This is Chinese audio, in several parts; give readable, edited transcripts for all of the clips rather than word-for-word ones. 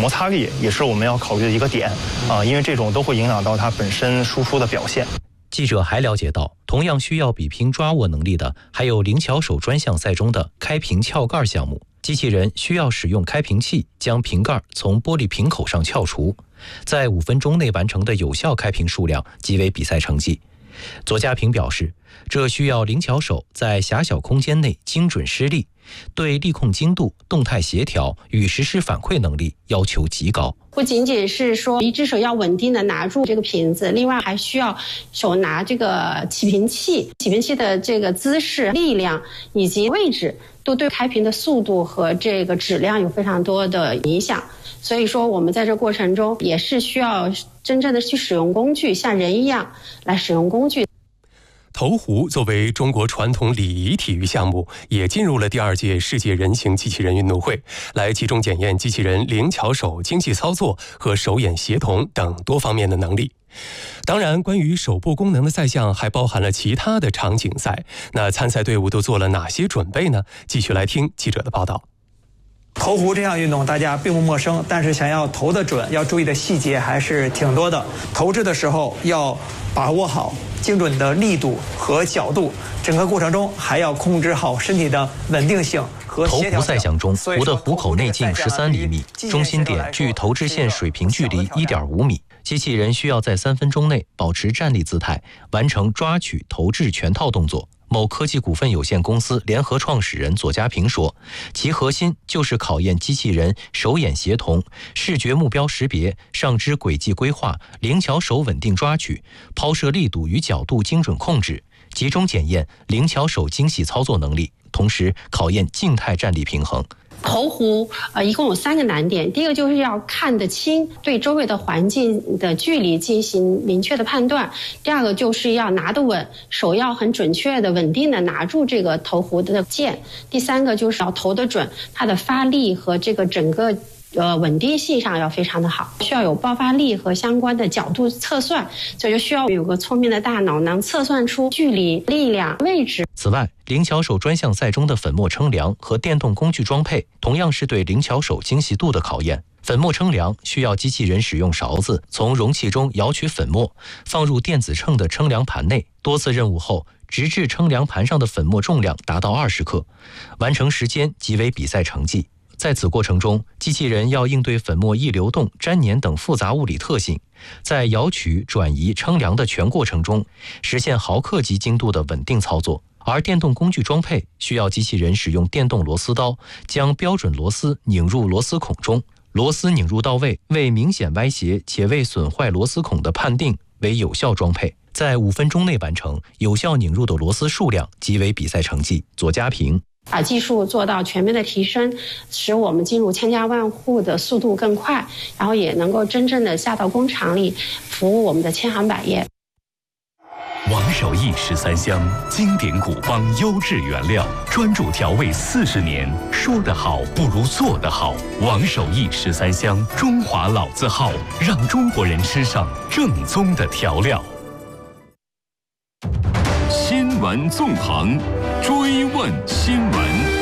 摩擦力也是我们要考虑的一个点因为这种都会影响到它本身输出的表现。 记者还了解到，同样需要比拼抓握能力的还有灵巧手专项赛中的开瓶撬盖项目。机器人需要使用开瓶器将瓶盖从玻璃瓶口上撬除，在5分钟内完成的有效开瓶数量即为比赛成绩。左家平表示，这需要灵巧手在狭小空间内精准施力，对力控精度、动态协调与实时反馈能力要求极高。 不仅仅是说一只手要稳定的拿住这个瓶子，另外还需要手拿这个起瓶器，起瓶器的这个姿势、力量以及位置都对开瓶的速度和这个质量有非常多的影响。所以说我们在这过程中也是需要真正的去使用工具，像人一样来使用工具。 投壶作为中国传统礼仪体育项目，也进入了第2届世界人形机器人运动会，来集中检验机器人灵巧手、精细操作和手眼协同等多方面的能力。当然，关于手部功能的赛项还包含了其他的场景赛，那参赛队伍都做了哪些准备呢？继续来听记者的报道。 投壶这项运动大家并不陌生，但是想要投得准，要注意的细节还是挺多的。投掷的时候要把握好精准的力度和角度，整个过程中还要控制好身体的稳定性和协调性。 投壶赛项中，壶的壶口内径13厘米，中心点距投掷线水平距离1.5米。机器人需要在3分钟内保持站立姿态，完成抓取、投掷全套动作。某科技股份有限公司联合创始人左家平说，其核心就是考验机器人手眼协同、视觉目标识别、上肢轨迹规划、灵巧手稳定抓取、抛射力度与角度精准控制，集中检验灵巧手精细操作能力，同时考验静态站立平衡。 投壶一共有3个难点，第一个就是要看得清，对周围的环境的距离进行明确的判断；第二个就是要拿得稳，手要很准确的、稳定的拿住这个投壶的剑；第3个就是要投得准，它的发力和这个整个稳定性上要非常的好，需要有爆发力和相关的角度测算，所以就需要有个聪明的大脑，能测算出距离、力量、位置。 此外，灵巧手专项赛中的粉末称量和电动工具装配，同样是对灵巧手精细度的考验。粉末称量需要机器人使用勺子从容器中舀取粉末，放入电子秤的称量盘内，多次任务后，直至称量盘上的粉末重量达到20克，完成时间即为比赛成绩。在此过程中，机器人要应对粉末易流动、粘黏等复杂物理特性，在舀取、转移、称量的全过程中，实现毫克级精度的稳定操作。而电动工具装配需要机器人使用电动螺丝刀，将标准螺丝拧入螺丝孔中，螺丝拧入到位，未明显歪斜且未损坏螺丝孔的判定为有效装配。在5分钟内完成，有效拧入的螺丝数量即为比赛成绩。左家平把技术做到全面的提升，使我们进入千家万户的速度更快，然后也能够真正的下到工厂里，服务我们的千行百业。 王守义13香，经典古方优质原料，专注调味40年，说得好不如做得好。王守义13香，中华老字号，让中国人吃上正宗的调料。新闻纵横，追问新闻。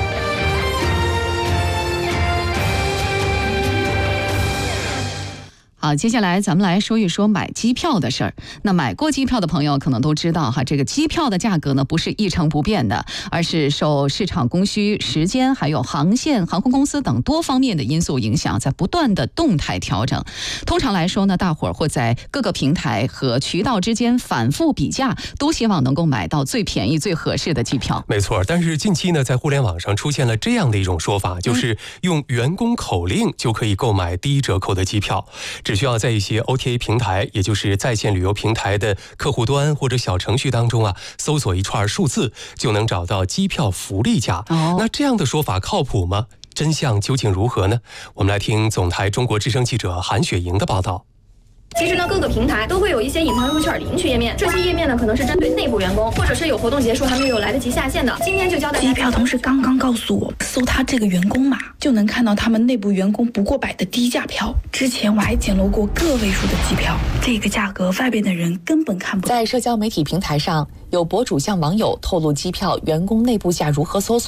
好，接下来咱们来说一说买机票的事儿。那买过机票的朋友可能都知道哈，这个机票的价格呢不是一成不变的，而是受市场供需、时间还有航线、航空公司等多方面的因素影响，在不断的动态调整。通常来说呢，大伙儿会在各个平台和渠道之间反复比价，都希望能够买到最便宜、最合适的机票。 没错，但是近期呢，在互联网上出现了这样的一种说法，就是用员工口令就可以购买低折扣的机票。只需要在一些 OTA 平台，也就是在线旅游平台的客户端或者小程序当中搜索一串数字，就能找到机票福利价。那这样的说法靠谱吗？真相究竟如何呢？我们来听总台中国之声记者韩雪莹的报道。 其实呢，各个平台都会有一些隐藏优惠券领取页面，这些页面呢可能是针对内部员工，或者是有活动结束还没有来得及下线的。今天就教大家， 机票同事刚刚告诉我，搜他这个员工码就能看到他们内部员工不过百的低价票。之前我还捡漏过个位数的机票，这个价格外边的人根本看不到。 在社交媒体平台上，有博主向网友透露机票员工内部价如何搜索。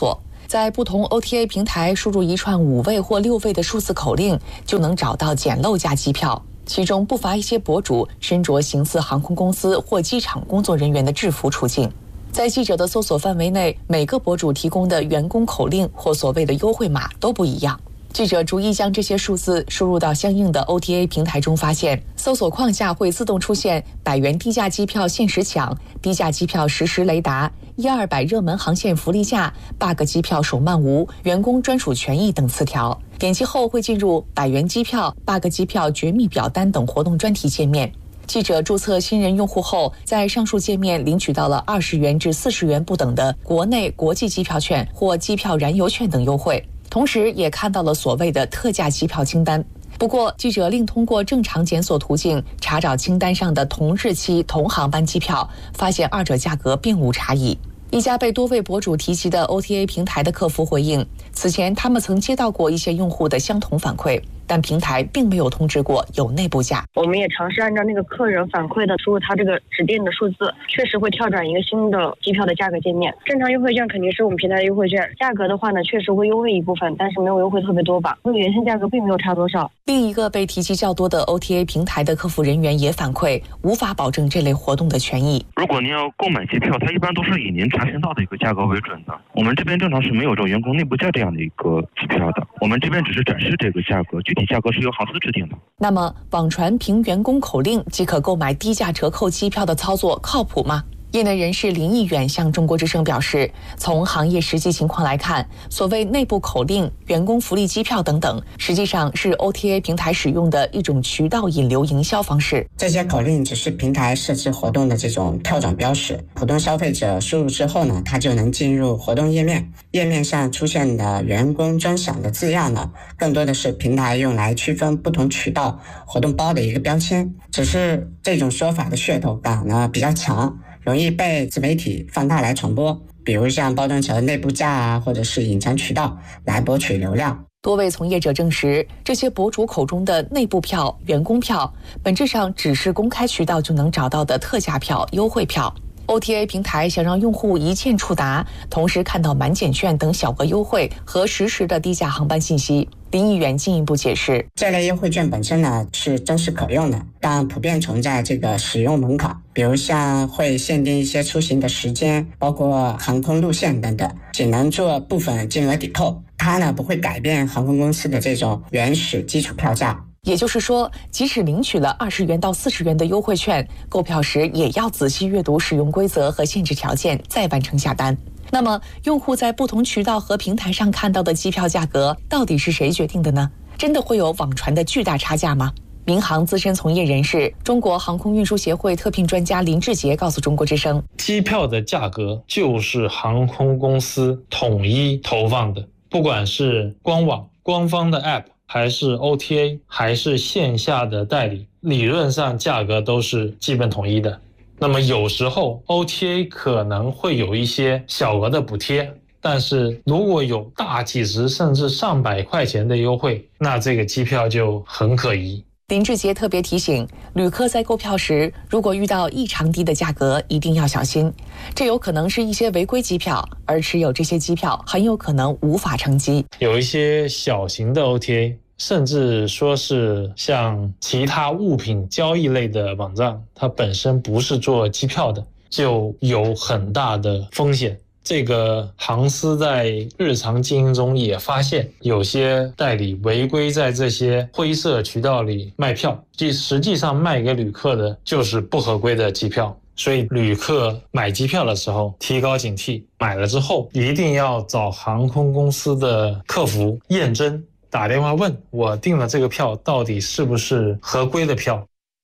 在不同 OTA 平台输入一串5位或6位的数字口令，就能找到捡漏价机票。其中不乏一些博主身着形似航空公司或机场工作人员的制服出镜。在记者的搜索范围内，每个博主提供的员工口令或所谓的优惠码都不一样。记者逐一将这些数字输入到相应的 OTA 平台中，发现搜索框下会自动出现100元低价机票限时抢、低价机票实时雷达、1-200热门航线福利价、bug 机票首漫无、员工专属权益等词条。点击后会进入100元机票、bug 机票绝密表单等活动专题界面。记者注册新人用户后，在上述界面领取到了20元至40元不等的国内国际机票券或机票燃油券等优惠，同时也看到了所谓的特价机票清单。不过，记者另通过正常检索途径查找清单上的同日期同航班机票，发现二者价格并无差异。一家被多位博主提及的 OTA 平台的客服回应，此前他们曾接到过一些用户的相同反馈，但平台并没有通知过有内部价。 我们也尝试按照那个客人反馈的输入他这个指定的数字，确实会跳转一个新的机票的价格界面。正常优惠券肯定是我们平台的优惠券，价格的话呢，确实会优惠一部分，但是没有优惠特别多吧，和原先价格并没有差多少。 另一个被提及较多的 OTA 平台的客服人员也反馈，无法保证这类活动的权益。 如果您要购买机票，它一般都是以您查询到的一个价格为准的。我们这边正常是没有这种员工内部价这样的一个机票的，我们这边只是展示这个价格，具体价格是由航司制定的。 那么，网传凭员工口令即可购买低价折扣机票的操作靠谱吗？业内人士林毅远向中国之声表示，从行业实际情况来看，所谓内部口令、员工福利机票等等，实际上是 OTA 平台使用的一种渠道引流营销方式。 这些口令只是平台设置活动的这种跳转标识，普通消费者输入之后呢，他就能进入活动页面。页面上出现的员工专享的字样呢，更多的是平台用来区分不同渠道活动包的一个标签。只是这种说法的噱头感呢比较强，容易被自媒体放大来传播，比如像包装成内部价啊，或者是隐藏渠道来博取流量。 多位从业者证实，这些博主口中的内部票、员工票，本质上只是公开渠道就能找到的特价票、优惠票。OTA 平台想让用户一键触达，同时看到满减券等小额优惠和实时的低价航班信息。林毅远进一步解释， 这类优惠券本身呢是真实可用的，但普遍存在这个使用门槛，比如像会限定一些出行的时间，包括航空路线等等，只能做部分金额抵扣，它呢不会改变航空公司的这种原始基础票价。 也就是说，即使领取了20元到40元的优惠券，购票时也要仔细阅读使用规则和限制条件，再完成下单。那么，用户在不同渠道和平台上看到的机票价格，到底是谁决定的呢？真的会有网传的巨大差价吗？民航资深从业人士、中国航空运输协会特聘专家林志杰告诉中国之声， 机票的价格就是航空公司统一投放的，不管是官网、官方的 App，还是 OTA， 还是线下的代理，理论上价格都是基本统一的。那么有时候 OTA 可能会有一些小额的补贴，但是如果有大几十甚至上百块钱的优惠，那这个机票就很可疑。 林志杰特别提醒，旅客在购票时，如果遇到异常低的价格，一定要小心，这有可能是一些违规机票，而持有这些机票很有可能无法乘机。 有一些小型的 OTA， 甚至说是像其他物品交易类的网站，它本身不是做机票的，就有很大的风险。这个航司在日常经营中也发现，有些代理违规在这些灰色渠道里卖票，实际上卖给旅客的就是不合规的机票。所以旅客买机票的时候提高警惕，买了之后一定要找航空公司的客服验真，打电话问我订了这个票到底是不是合规的票。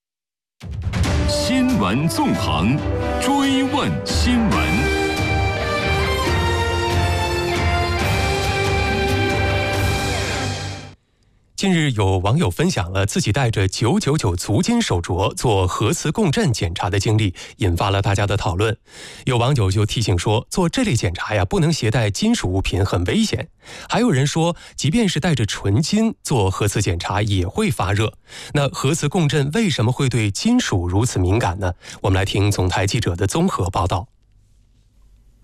新闻纵横，追问新闻。 近日有网友分享了自己带着999足金手镯做核磁共振检查的经历，引发了大家的讨论。有网友就提醒说，做这类检查呀，不能携带金属物品，很危险。还有人说，即便是带着纯金做核磁检查也会发热。那核磁共振为什么会对金属如此敏感呢？我们来听总台记者的综合报道。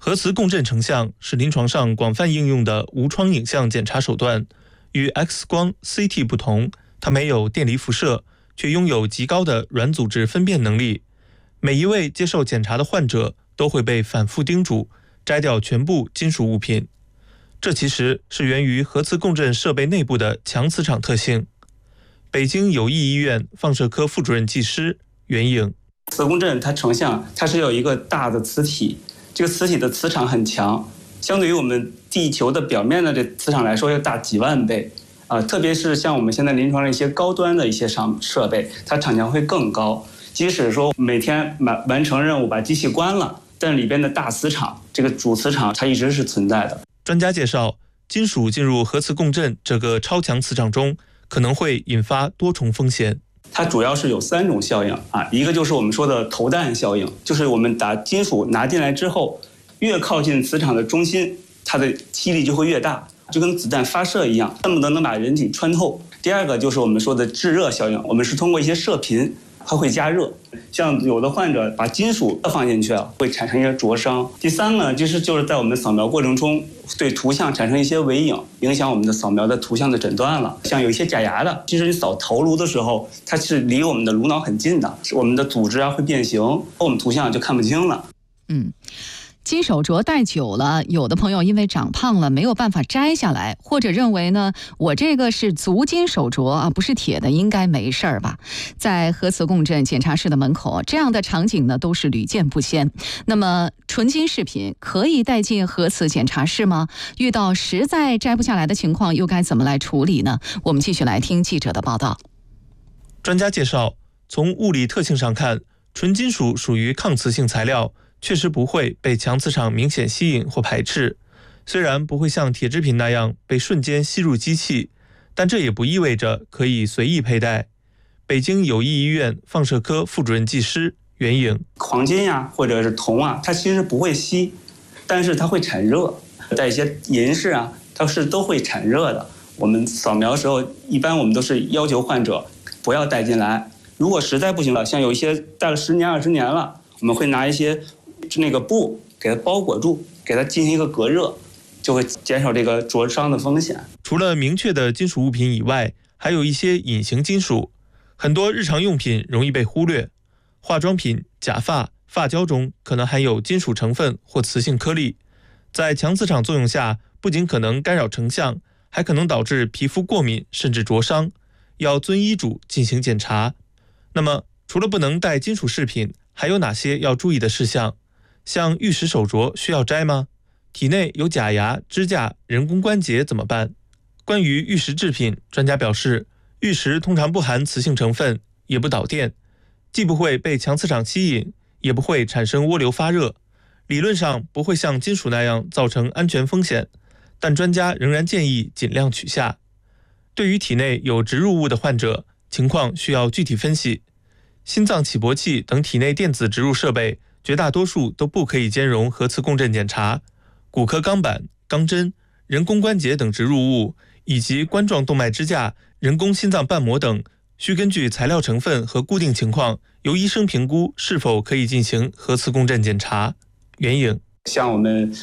核磁共振成像是临床上广泛应用的无创影像检查手段，与 X 光、CT 不同，它没有电离辐射，却拥有极高的软组织分辨能力。每一位接受检查的患者都会被反复叮嘱摘掉全部金属物品，这其实是源于核磁共振设备内部的强磁场特性。北京友谊医院放射科副主任技师袁颖， 磁共振它成像，它是有一个大的磁体，这个磁体的磁场很强，相对于我们地球的表面的这磁场来说要大几万倍特别是像我们现在临床的一些高端的一些设备，它场强会更高。即使说每天完成任务把机器关了，但里边的大磁场，这个主磁场它一直是存在的。 专家介绍，金属进入核磁共振这个超强磁场中，可能会引发多重风险。 它主要是有3种效应一个就是我们说的投弹效应，就是我们把金属拿进来之后，越靠近磁场的中心，它的吸力就会越大，就跟子弹发射一样，恨不得能把人体穿透。第二个就是我们说的制热效应，我们是通过一些射频，它会加热，像有的患者把金属放进去会产生一些灼伤。第三个就是在我们扫描过程中对图像产生一些微影，影响我们的扫描的图像的诊断了。像有一些假牙的，其实你扫头颅的时候，它是离我们的颅脑很近的，我们的组织会变形，我们图像就看不清了。 金手镯戴久了，有的朋友因为长胖了没有办法摘下来，或者认为呢，我这个是足金手镯不是铁的，应该没事儿吧？在核磁共振检查室的门口，这样的场景呢都是屡见不鲜。那么纯金饰品可以带进核磁检查室吗？遇到实在摘不下来的情况，又该怎么来处理呢？我们继续来听记者的报道。 专家介绍，从物理特性上看，纯金属属于抗磁性材料，确实不会被强磁场明显吸引或排斥。虽然不会像铁制品那样被瞬间吸入机器，但这也不意味着可以随意佩戴。北京友谊医院放射科副主任技师袁颖， 黄金或者是铜它其实不会吸，但是它会产热。带一些银饰它是都会产热的。我们扫描的时候，一般我们都是要求患者不要带进来。如果实在不行了，像有一些戴了10年20年了，我们会拿一些布给它包裹住，给它进行一个隔热，就会减少这个灼伤的风险。 除了明确的金属物品以外，还有一些隐形金属，很多日常用品容易被忽略。化妆品、假发、发胶中可能含有金属成分或磁性颗粒，在强磁场作用下，不仅可能干扰成像，还可能导致皮肤过敏甚至灼伤，要遵医嘱进行检查。那么，除了不能戴金属饰品，还有哪些要注意的事项？像玉石手镯需要摘吗？体内有假牙、支架、人工关节怎么办？关于玉石制品，专家表示，玉石通常不含磁性成分，也不导电，既不会被强磁场吸引，也不会产生涡流发热，理论上不会像金属那样造成安全风险，但专家仍然建议尽量取下。对于体内有植入物的患者，情况需要具体分析。心脏起搏器等体内电子植入设备，绝大多数都不可以兼容核磁共振检查。骨科钢板、钢针、人工关节等植入物，以及冠状动脉支架、人工心脏瓣膜等，需根据材料成分和固定情况，由医生评估是否可以进行核磁共振检查。袁颖， 像我们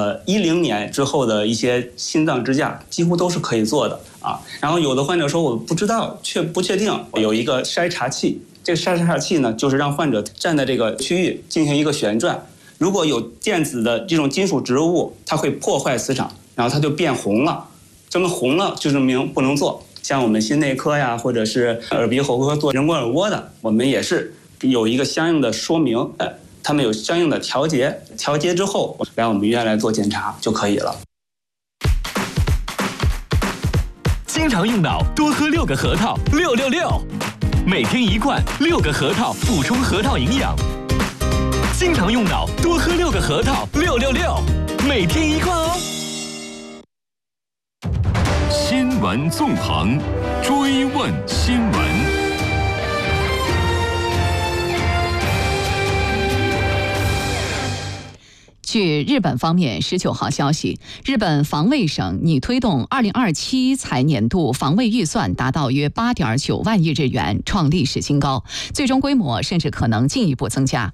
10年之后的一些心脏支架，几乎都是可以做的然后有的患者说我不知道，不确定，有一个筛查器。这个筛查器呢，就是让患者站在这个区域进行一个旋转，如果有电子的这种金属植入物，它会破坏磁场，然后它就变红了。这么红了就证明不能做。像我们心内科或者是耳鼻喉科做人工耳蜗的，我们也是有一个相应的说明，他们有相应的调节之后来我们医院来做检查就可以了。 经常用脑，多喝6个核桃，666。每天1罐，6个核桃补充核桃营养。经常用脑，多喝6个核桃，666。每天1罐哦。新闻纵横，追问新闻。 据日本方面19号消息，日本防卫省拟推动2027财年度防卫预算达到约8.9万亿日元，创历史新高，最终规模甚至可能进一步增加。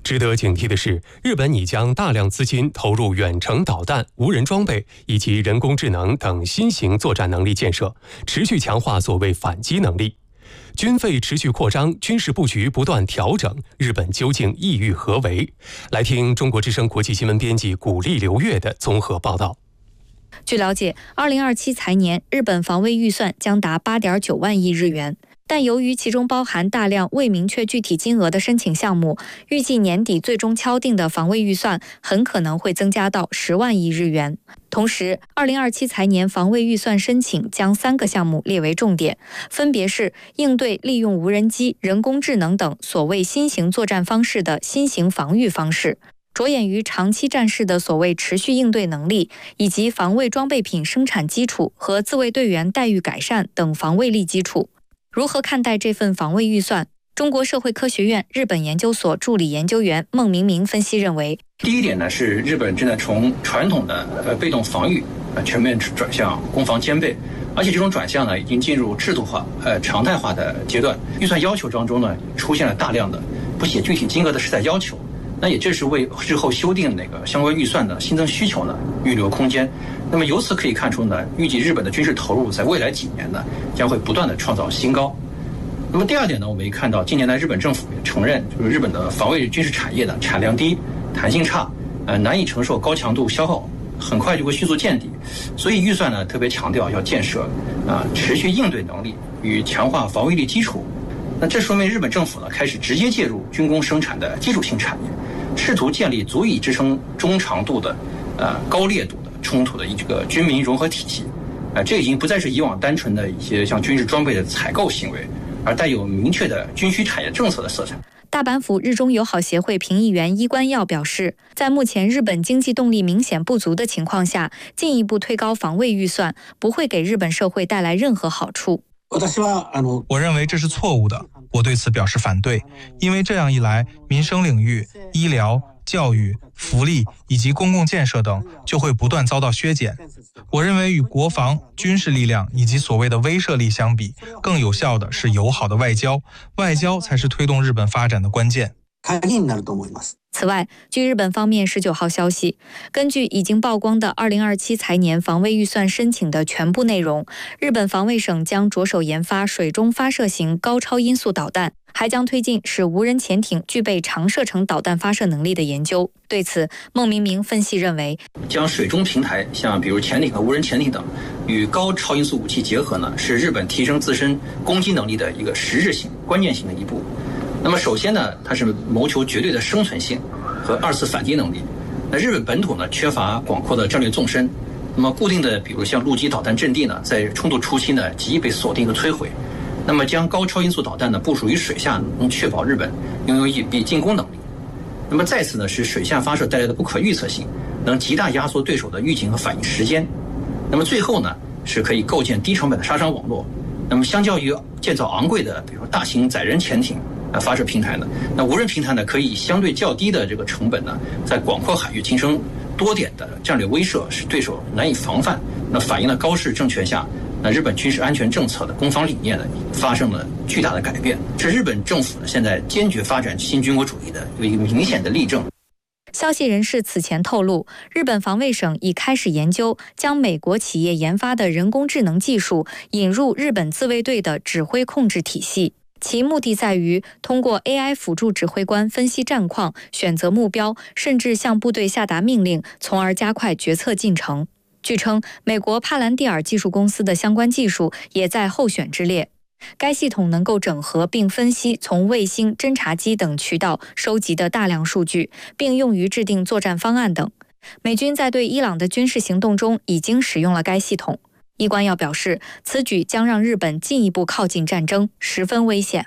值得警惕的是，日本拟将大量资金投入远程导弹、无人装备以及人工智能等新型作战能力建设，持续强化所谓反击能力。军费持续扩张，军事布局不断调整，日本究竟意欲何为？来听中国之声国际新闻编辑古丽、刘越的综合报道。 据了解，2027财年日本防卫预算将达8.9万亿日元。但由于其中包含大量未明确具体金额的申请项目，预计年底最终敲定的防卫预算很可能会增加到10万亿日元。同时，2027财年防卫预算申请将3个项目列为重点，分别是应对利用无人机、人工智能等所谓新型作战方式的新型防御方式，着眼于长期战事的所谓持续应对能力，以及防卫装备品生产基础和自卫队员待遇改善等防卫力基础。如何看待这份防卫预算？中国社会科学院日本研究所助理研究员孟明明分析认为， 第一点呢是日本正在从传统的被动防御全面转向攻防兼备，而且这种转向呢已经进入制度化常态化的阶段。预算要求当中呢出现了大量的不写具体金额的实在要求，那也正是为日后修订那个相关预算的新增需求呢预留空间。那么由此可以看出呢，预计日本的军事投入在未来几年呢将会不断的创造新高。那么第二点呢，我们也看到近年来日本政府也承认，就是日本的防卫军事产业的产量低、弹性差，难以承受高强度消耗，很快就会迅速见底。所以预算呢特别强调要建设持续应对能力与强化防卫力基础。那这说明日本政府呢开始直接介入军工生产的基础性产业，试图建立足以支撑中长度的高烈度的冲突的这个军民融合体系。这已经不再是以往单纯的一些像军事装备的采购行为，而带有明确的军需产业政策的色彩。 大阪府日中友好协会评议员伊关耀表示，在目前日本经济动力明显不足的情况下，进一步推高防卫预算不会给日本社会带来任何好处。 我认为这是错误的，我对此表示反对，因为这样一来，民生领域、医疗、教育、福利以及公共建设等就会不断遭到削减。我认为与国防、军事力量以及所谓的威慑力相比，更有效的是友好的外交，外交才是推动日本发展的关键。 此外，据日本方面19号消息，根据已经曝光的2027财年防卫预算申请的全部内容，日本防卫省将着手研发水中发射型高超音速导弹，还将推进使无人潜艇具备长射程导弹发射能力的研究。对此，孟明明分析认为， 将水中平台，像比如潜艇和无人潜艇等，与高超音速武器结合呢，是日本提升自身攻击能力的一个实质性、关键性的一步。那么首先呢，它是谋求绝对的生存性和二次反击能力。那日本本土呢缺乏广阔的战略纵深，那么固定的比如像陆基导弹阵地呢，在冲突初期呢极易被锁定和摧毁。那么将高超音速导弹呢部署于水下，能确保日本拥有隐蔽进攻能力。那么再次呢是水下发射带来的不可预测性，能极大压缩对手的预警和反应时间。那么最后呢是可以构建低成本的杀伤网络。那么相较于建造昂贵的比如大型载人潜艇发射平台呢，那无人平台呢可以相对较低的这个成本呢，在广阔海域形成多点的战略威慑，使对手难以防范。那反映了高市政权下，那日本军事安全政策的攻防理念呢发生了巨大的改变，是日本政府呢现在坚决发展新军国主义的有一个明显的例证。 消息人士此前透露，日本防卫省已开始研究将美国企业研发的人工智能技术引入日本自卫队的指挥控制体系。其目的在于通过 AI 辅助指挥官分析战况、选择目标，甚至向部队下达命令，从而加快决策进程。据称，美国帕兰蒂尔技术公司的相关技术也在候选之列。该系统能够整合并分析从卫星、侦察机等渠道收集的大量数据，并用于制定作战方案等。美军在对伊朗的军事行动中已经使用了该系统。伊关耀表示，此举将让日本进一步靠近战争，十分危险。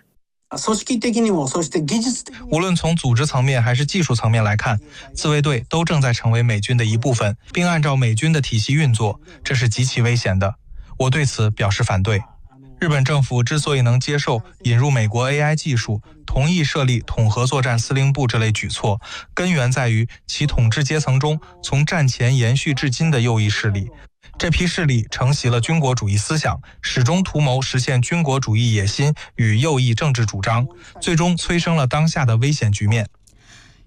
无论从组织层面还是技术层面来看，自卫队都正在成为美军的一部分，并按照美军的体系运作，这是极其危险的。我对此表示反对。日本政府之所以能接受引入美国 AI 技术，同意设立统合作战司令部这类举措，根源在于其统治阶层中从战前延续至今的右翼势力。这批势力承袭了军国主义思想，始终图谋实现军国主义野心与右翼政治主张，最终催生了当下的危险局面。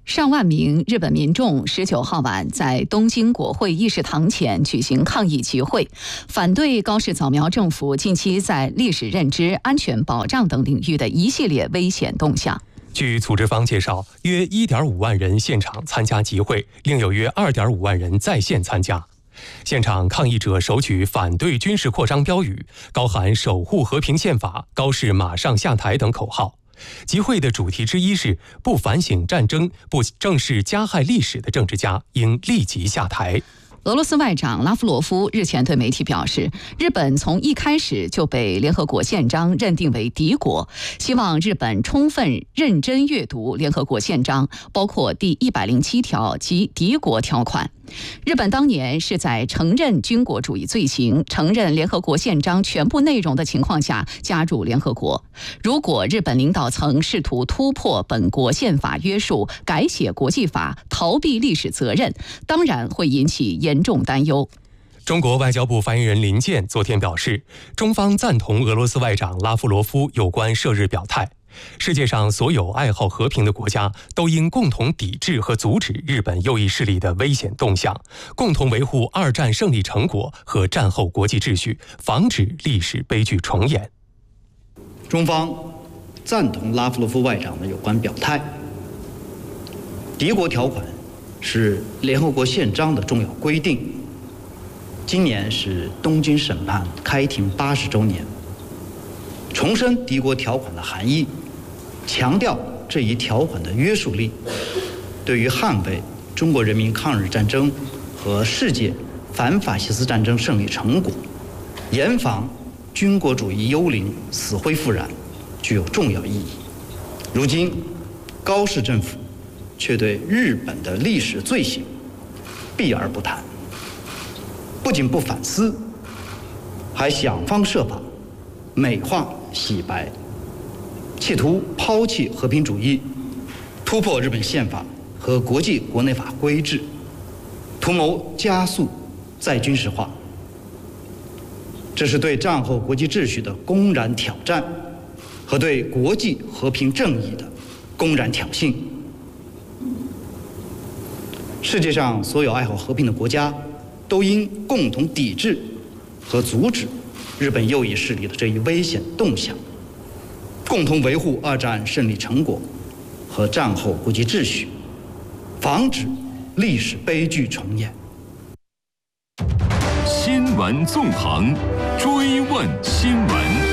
上万名日本民众19号晚在东京国会议事堂前举行抗议集会，反对高市早苗政府近期在历史认知、安全保障等领域的一系列危险动向。 据组织方介绍，约1.5万人现场参加集会，另有约2.5万人在线参加。现场抗议者手举反对军事扩张标语，高喊守护和平宪法、高市马上下台等口号。集会的主题之一是不反省战争、不正视加害历史的政治家应立即下台。 俄罗斯外长拉夫罗夫日前对媒体表示，日本从一开始就被联合国宪章认定为敌国，希望日本充分认真阅读联合国宪章，包括第107条及敌国条款。日本当年是在承认军国主义罪行、承认联合国宪章全部内容的情况下加入联合国。如果日本领导层试图突破本国宪法约束，改写国际法，逃避历史责任，当然会引起严重担忧。 中国外交部发言人林健昨天表示，中方赞同俄罗斯外长拉夫罗夫有关涉日表态。世界上所有爱好和平的国家都应共同抵制和阻止日本右翼势力的危险动向，共同维护二战胜利成果和战后国际秩序，防止历史悲剧重演。 中方赞同拉夫罗夫外长的有关表态。敌国条款是联合国宪章的重要规定。今年是东京审判开庭80周年，重申敌国条款的含义，强调这一条款的约束力，对于捍卫中国人民抗日战争和世界反法西斯战争胜利成果，严防军国主义幽灵死灰复燃，具有重要意义。如今，高市政府却对日本的历史罪行避而不谈，不仅不反思，还想方设法美化洗白，企图抛弃和平主义，突破日本宪法和国际国内法规制，图谋加速再军事化。这是对战后国际秩序的公然挑战，和对国际和平正义的公然挑衅。世界上所有爱好和平的国家都应共同抵制和阻止日本右翼势力的这一危险动向，共同维护二战胜利成果和战后国际秩序，防止历史悲剧重演。 新闻纵横，追问新闻。